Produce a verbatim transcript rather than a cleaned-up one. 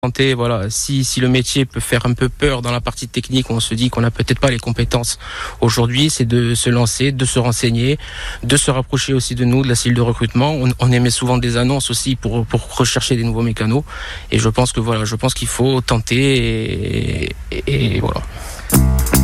Tenter, voilà, si, si le métier peut faire un peu peur dans la partie technique, on se dit qu'on n'a peut-être pas les compétences aujourd'hui, c'est de se lancer, de se renseigner, de se rapprocher aussi de nous, de la cellule de recrutement. On, on émet souvent des annonces aussi pour, pour rechercher des nouveaux mécanos. Et je pense que voilà, je pense qu'il faut tenter et, et, et voilà.